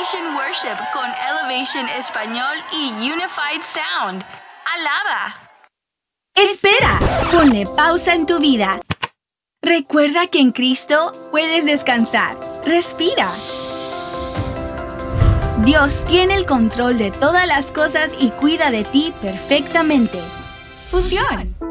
Elevation Worship con Elevation Español y Unified Sound. ¡Alaba! ¡Espera! Ponle pausa en tu vida. Recuerda que en Cristo puedes descansar. Respira. Dios tiene el control de todas las cosas y cuida de ti perfectamente. Fusión.